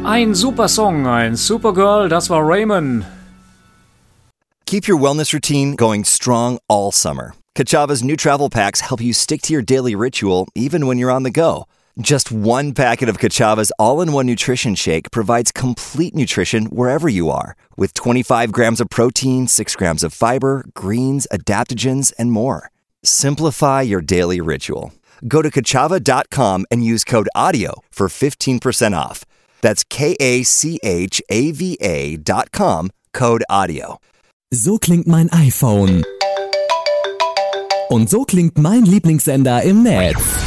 Ein super Song, ein Supergirl, das war Raymond. Keep your wellness routine going strong all summer. Ka'Chava's new travel packs help you stick to your daily ritual even when you're on the go. Just one packet of Ka'Chava's all-in-one nutrition shake provides complete nutrition wherever you are, with 25 grams of protein, 6 grams of fiber, greens, adaptogens, and more. Simplify your daily ritual. Go to Ka'Chava.com and use code AUDIO for 15% off. That's KACHAVA.com, code AUDIO. So klingt mein iPhone. Und so klingt mein Lieblingssender im Netz.